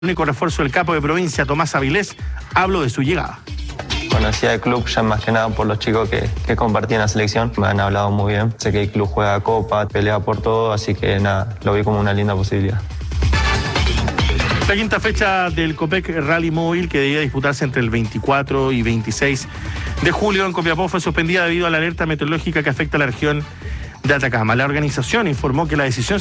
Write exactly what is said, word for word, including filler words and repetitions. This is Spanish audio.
El único refuerzo del capo de provincia, Tomás Avilés, habló de su llegada. Conocía el club ya más que nada por los chicos que, que compartían la selección. Me han hablado muy bien. Sé que el club juega Copa, pelea por todo, así que nada, lo vi como una linda posibilidad. La quinta fecha del Copec Rally Móvil, que debía disputarse entre el veinticuatro y veintiséis de julio en Copiapó, fue suspendida debido a la alerta meteorológica que afecta a la región de Atacama. La organización informó que la decisión